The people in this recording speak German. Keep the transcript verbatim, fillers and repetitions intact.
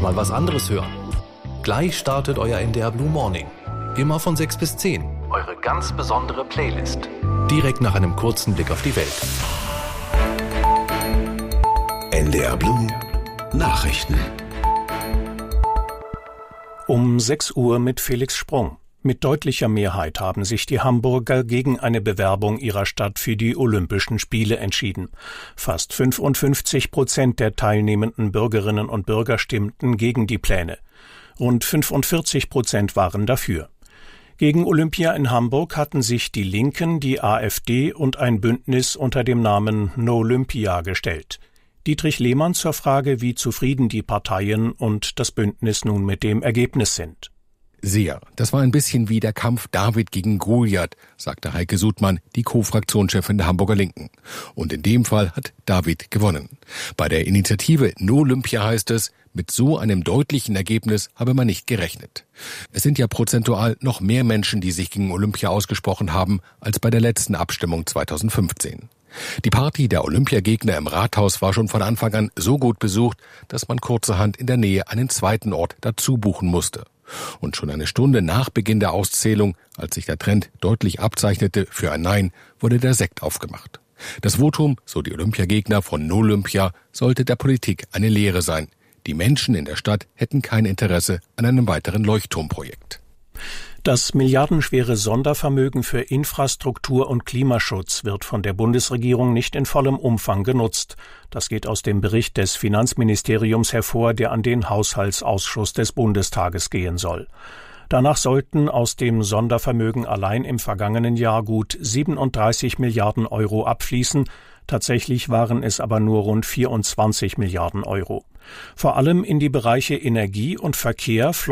mal was anderes hören? Gleich startet euer N D R Blue Morning. Immer von sechs bis zehn. Eure ganz besondere Playlist. Direkt nach einem kurzen Blick auf die Welt. N D R Blue Nachrichten. Um sechs Uhr mit Felix Sprung. Mit deutlicher Mehrheit haben sich die Hamburger gegen eine Bewerbung ihrer Stadt für die Olympischen Spiele entschieden. Fast fünfundfünfzig Prozent der teilnehmenden Bürgerinnen und Bürger stimmten gegen die Pläne. Rund fünfundvierzig Prozent waren dafür. Gegen Olympia in Hamburg hatten sich die Linken, die AfD und ein Bündnis unter dem Namen Nolympia gestellt. Dietrich Lehmann zur Frage, wie zufrieden die Parteien und das Bündnis nun mit dem Ergebnis sind. Sehr. Das war ein bisschen wie der Kampf David gegen Goliath, sagte Heike Sudmann, die Co-Fraktionschefin der Hamburger Linken. Und in dem Fall hat David gewonnen. Bei der Initiative Nolympia heißt es, mit so einem deutlichen Ergebnis habe man nicht gerechnet. Es sind ja prozentual noch mehr Menschen, die sich gegen Olympia ausgesprochen haben, als bei der letzten Abstimmung zweitausendfünfzehn. Die Party der Olympiagegner im Rathaus war schon von Anfang an so gut besucht, dass man kurzerhand in der Nähe einen zweiten Ort dazu buchen musste. Und schon eine Stunde nach Beginn der Auszählung, als sich der Trend deutlich abzeichnete für ein Nein, wurde der Sekt aufgemacht. Das Votum, so die Olympiagegner von Nolympia, sollte der Politik eine Lehre sein. Die Menschen in der Stadt hätten kein Interesse an einem weiteren Leuchtturmprojekt. Das milliardenschwere Sondervermögen für Infrastruktur und Klimaschutz wird von der Bundesregierung nicht in vollem Umfang genutzt. Das geht aus dem Bericht des Finanzministeriums hervor, der an den Haushaltsausschuss des Bundestages gehen soll. Danach sollten aus dem Sondervermögen allein im vergangenen Jahr gut siebenunddreißig Milliarden Euro abfließen. Tatsächlich waren es aber nur rund vierundzwanzig Milliarden Euro. Vor allem in die Bereiche Energie und Verkehr